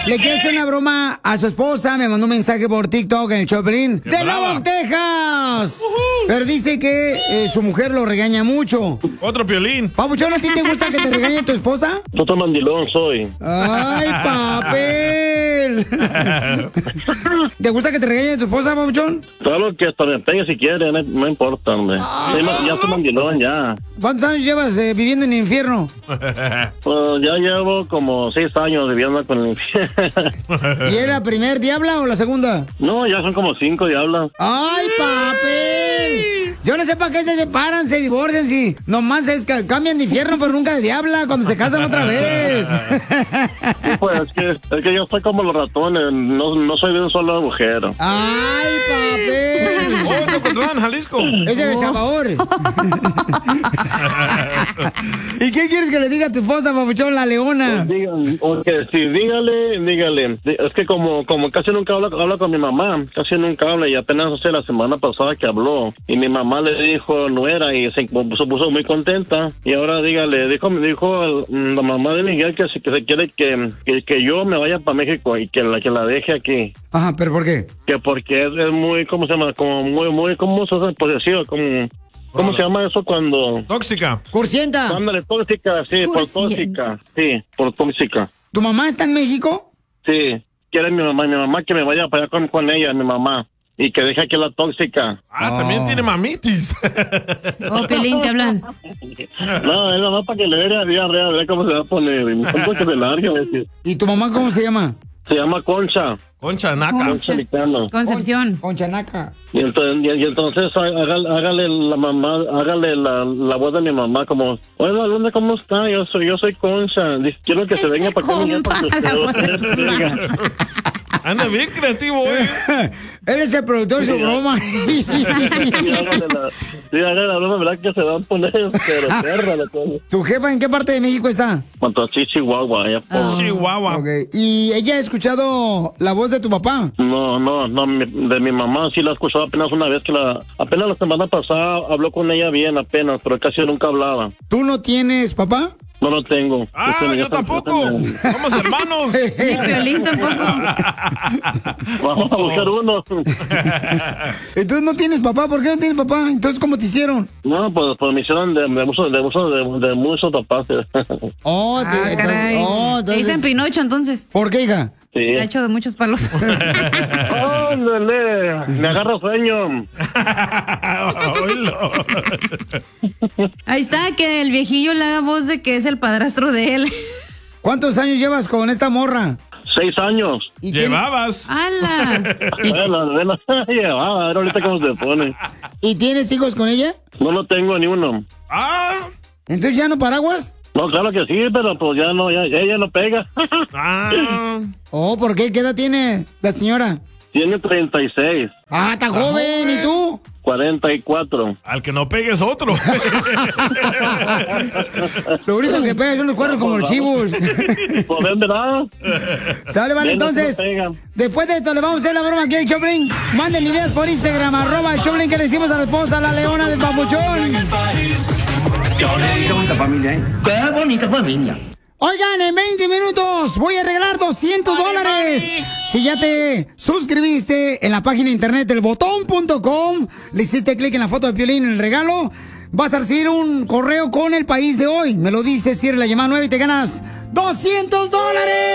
Le quiere hacer una broma a su esposa. Me mandó un mensaje por TikTok en el show de Piolín. ¡De Lubbock, Texas! Pero dice que su mujer lo regaña mucho. Otro Piolín. Papuchón, ¿a ti te gusta que te regañe tu esposa? Puto mandilón soy. ¡Ay, papel! ¿Te gusta que te regañe tu esposa, Papuchón? Claro que hasta me pegue si quiere, no importa, hombre. Ya soy mandilón, ya. ¿Cuántos años llevas viviendo en el infierno? Pues ya llevo como 6 años viviendo con el infierno. ¿Y es la primer diabla o la segunda? No, ya son como 5 diablas. ¡Ay, papel! Yo no sé para qué se separan, se divorcian, si nomás cambian de infierno, pero nunca de diabla cuando se casan otra vez. Pues es que yo soy como los ratones, no soy de un solo agujero. ¡Ay, papel! ¡Oh, de Ocotlán, Jalisco! Es de El Salvador. ¿Y qué quieres que le diga a tu esposa, papuchón, la leona? Dígale. Es que como casi nunca habla con mi mamá, casi nunca habla, y apenas la semana pasada que habló, y mi mamá le dijo nuera y se puso muy contenta, y ahora me dijo la mamá de Miguel que se quiere que yo me vaya para México y que la deje aquí. Ajá, ¿pero por qué? Que porque es muy, ¿cómo se llama? Como muy, ¿cómo se llama? Posesivo, como... ¿Cómo se llama eso cuando...? Tóxica. Cursienta. Ándale, tóxica, sí, por tóxica. Sí, por tóxica. ¿Tu mamá está en México? Sí, quiere mi mamá que me vaya para allá con ella, mi mamá. Y que deje aquí la tóxica. También tiene mamitis. Oh, Pelín, ¿te hablan? No, es nada más para que le vea diarrea, vea cómo se va a poner. Que se largue, ¿Y tu mamá cómo se llama? Se llama Concha. Concha Naca. Concha Licano. Concepción. Concha Naca. Y entonces hágale la mamá, hágale la voz de mi mamá como, hola, ¿dónde cómo está? Yo soy Concha. Quiero que se venga para acá. Anda bien creativo, Él es el productor de su broma. Hágale la broma, ¿verdad? Que se van a poner, pero perra la cosa. ¿Tu jefa en qué parte de México está? Cuanto a Chihuahua, allá por... Chihuahua. Okay. ¿Y ella ha escuchado la voz de tu papá? No, de mi mamá sí la he escuchado apenas una vez apenas la semana pasada habló con ella bien apenas, pero casi nunca hablaba. ¿Tú no tienes papá? No lo tengo. Yo tampoco. Somos hermanos. Y Piolín tampoco. Vamos a buscar uno. Entonces no tienes papá. ¿Por qué no tienes papá? Entonces, ¿cómo te hicieron? No, pues me hicieron de muchos papás. Oh, caray. entonces... Te dicen Pinocho, entonces. ¿Por qué, hija? Sí. Te ha hecho de muchos palos. ¡Ándale! Me agarra sueño. Ahí está, que el viejillo le haga voz de que es el padrastro de él. ¿Cuántos años llevas con esta morra? 6 años. ¿Y Llevabas. ¡Hala! Bueno, llevaba, a ver ahorita cómo se pone. ¿Y tienes hijos con ella? No tengo ni uno. ¿Entonces ya no paraguas? No, claro que sí, pero pues ya no, ella no pega. Oh, ¿por qué? ¿Qué edad tiene la señora? Tiene 36. Ah, está joven. ¿Y tú? 44. Al que no pegue es otro. Lo único que pega son los cuernos como los chivos. Pues ven, ¿verdad? Sale, vale, entonces. Después de esto le vamos a hacer la broma aquí al Choplin. Manden ideas por Instagram, @ Choplin, que le hicimos a la esposa, la leona del papuchón. Qué bonita familia, ¿eh? Qué bonita familia. Oigan, en 20 minutos voy a regalar $200. Si ya te suscribiste en la página de internet elbotón.com, le hiciste clic en la foto de Piolín en el regalo, vas a recibir un correo con el país de hoy. Me lo dices, cierra la llamada 9 y te ganas $200.